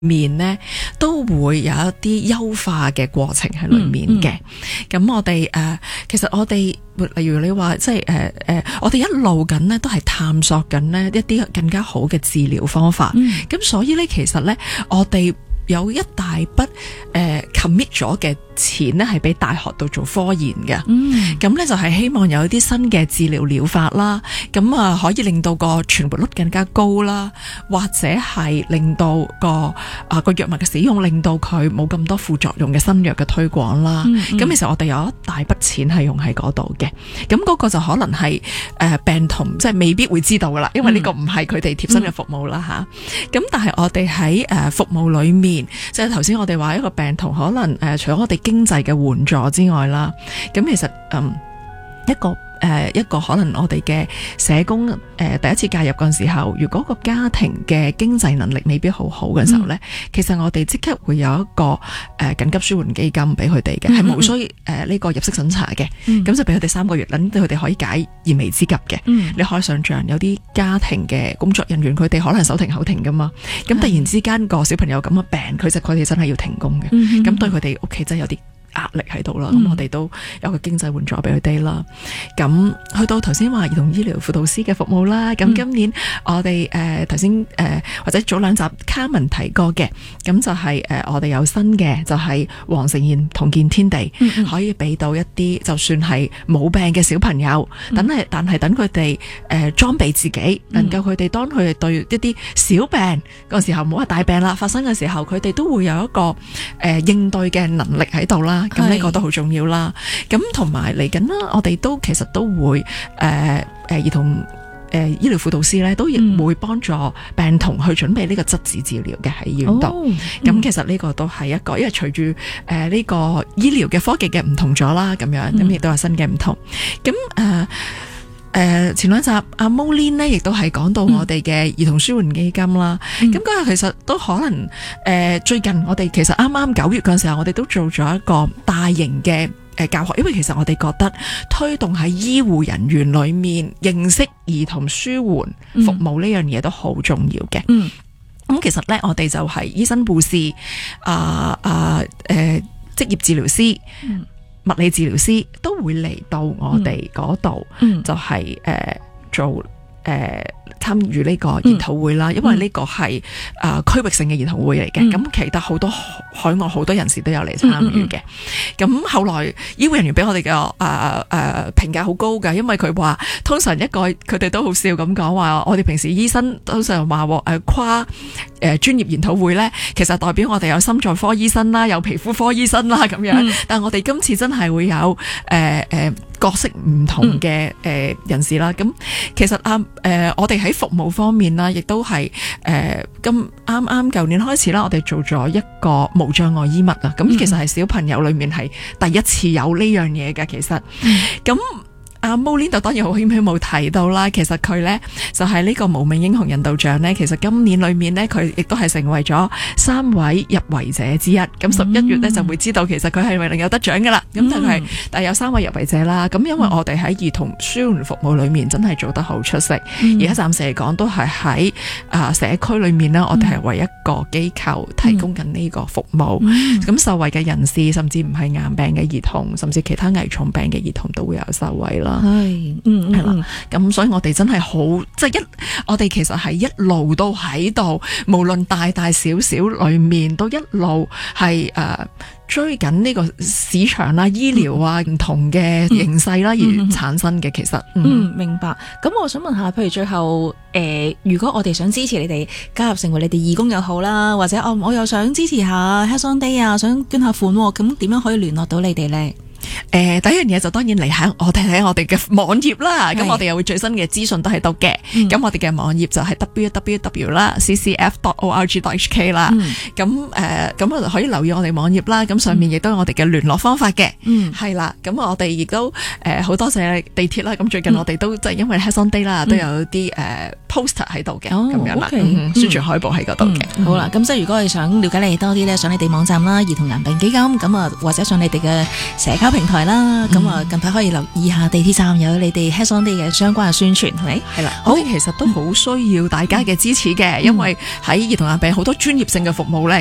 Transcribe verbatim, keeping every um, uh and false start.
面咧都會有一啲優化嘅過程喺裏面嘅。咁、嗯嗯、我哋誒、呃，其實我哋例如你話即係誒誒，我哋一路緊呢都係探索緊呢一啲更加好嘅治療方法。咁、嗯、所以咧，其實咧我哋有一大筆誒、呃、commit 咗嘅錢呢係俾大學度做科研嘅。咁、嗯、呢就係希望有一啲新嘅治療療法啦，咁啊可以令到個存活率更加高啦，或者係令到個啊個藥物嘅使用令到佢冇咁多副作用嘅新藥嘅推廣啦。咁、嗯嗯、其實我哋有一大筆錢係用喺嗰度嘅，咁嗰個就可能係誒、呃、病童即係未必會知道噶啦，因為呢個唔係佢哋貼身嘅服務啦吓。咁、嗯嗯、但係我哋喺誒服務裏面，即係頭先我哋話一個病童可能誒、呃、除咗我哋經濟嘅援助之外啦，咁其實嗯一個誒、呃、一個可能我哋嘅社工誒、呃、第一次介入嗰陣時候，如果個家庭嘅經濟能力未必好好嘅時候咧、嗯，其實我哋即刻會有一個誒緊、呃、急舒緩基金俾佢哋嘅，係、嗯、冇需誒呢、呃這個入息審查嘅，咁、嗯、就俾佢哋三個月，等到佢哋可以解燃眉之急嘅、嗯。你可以想象有啲家庭嘅工作人員，佢哋可能手停口停噶嘛，咁突然之間個小朋友咁嘅病，佢就佢哋真係要停工嘅，咁、嗯、對佢哋屋企真係有啲壓力喺度啦，咁、嗯、我哋都有個經濟援助俾佢哋啦。咁去到頭先話兒童醫療輔導師嘅服務啦，咁、嗯、今年我哋誒頭先誒或者早兩集卡文提過嘅，咁就係、是、誒、呃、我哋有新嘅就係黃成賢同建天地、嗯、可以俾到一啲就算係冇病嘅小朋友，嗯、等係但係等佢哋誒裝備自己，能夠佢哋當佢哋對一啲小病個時候，唔好話大病啦發生嘅時候，佢哋都會有一個誒、呃、應對嘅能力喺度啦。咁呢個都好重要啦。咁同埋嚟緊啦，我哋都其實都會誒誒、呃、兒童誒、呃、醫療輔導師咧，都亦會幫助病童去準備呢個質子治療嘅喺醫院度。咁、哦嗯、其實呢個都係一個，因為隨住誒呢個醫療嘅科技嘅唔同咗啦，咁樣咁亦都有新嘅唔同。咁誒誒前兩集阿 Molin 咧，亦都係講到我哋嘅兒童舒緩基金啦。咁嗰日其實都可能誒、呃、最近我哋其實啱啱九月嗰陣時候，我哋都做咗一個大型嘅誒教學，因為其實我哋覺得推動喺醫護人員裏面認識兒童舒緩服務呢樣嘢都好重要嘅。嗯，咁其實咧我哋就係醫生、護士啊啊誒職業治療師。嗯物理治療師都會嚟到我哋嗰度，就係、是、誒、呃、做誒參與呢個研討會啦、嗯，因為呢個係啊區域性嘅研討會嚟嘅，咁、嗯、其他好多海外好多人士都有嚟參與嘅。咁、嗯嗯、後來醫護人員俾我哋嘅誒誒評價好高㗎，因為佢話通常一個佢哋都好笑咁講話，我哋平時醫生通常話誒跨誒、呃、專業研討會咧，其實代表我哋有心臟科醫生啦，有皮膚科醫生啦咁樣，嗯、但係我哋今次真係會有誒誒。呃呃角色唔同嘅誒、嗯呃、人士啦，咁其實啊誒、呃、我哋喺服務方面啦，亦都係誒咁啱啱舊年開始啦，我哋做咗一個無障礙衣物啊，咁其實係小朋友裏面係第一次有呢樣嘢嘅，其實咁。嗯阿 Molin 就當然好謙虛冇提到啦，其實佢呢就係、是、呢個無名英雄人道獎呢，其實今年裏面呢，佢亦都係成為咗三位入圍者之一。咁十一月呢，就會知道其實佢係咪能有得獎噶啦。咁、嗯、但係但係有三位入圍者啦。咁因為我哋喺兒童舒緩服務裏面真係做得好出色，而家暫時嚟講都係喺啊社區裏面呢，我哋係唯一個機構提供緊呢個服務。咁、嗯、受惠嘅人士，甚至唔係癌病嘅兒童，甚至其他危重病嘅兒童都會有受惠啦。係，嗯，係啦，咁所以我哋真係好，即係一，我哋其實係一路都喺度，無論大大小小裏面都一路係誒、呃、追緊呢個市場啦、醫療啊唔同嘅形勢啦而產生嘅，其實，嗯， 嗯，明白。咁我想問下，譬如最後誒、呃，如果我哋想支持你哋加入成為你哋義工又好啦，或者我我又想支持下 Hands On Day 啊，想捐下款，咁點樣可以聯絡到你哋咧？ 誒、呃，第一樣嘢就當然嚟喺我哋喺我哋嘅網頁啦，咁我哋又會最新嘅資訊都喺度嘅。咁、嗯、我哋嘅網頁就係 w w w 啦 c c f dot org dot h k 啦。咁、嗯、誒，咁我哋可以留意我哋網頁啦。咁上面亦都有我哋嘅聯絡方法嘅。嗯，係啦。咁我哋亦都誒好多謝地鐵啦。咁最近我哋都即係、嗯、因為 Hands On Day 啦，都有啲誒 poster 喺度嘅，咁、哦、樣啦，宣傳海報喺嗰度嘅。 好啦，咁即係如果係想了解你哋多啲咧，上你哋網站啦，兒童癌病基金咁啊，或者上你哋嘅社交平台。 台啦，咁啊、嗯、近排可以留意下地鐵站有你哋 Hands On Day 嘅相關嘅宣傳，係咪？ 係啦， 好， 其實都好需要大家嘅支持嘅，嗯、因為喺兒童眼病好多專業性嘅服務咧。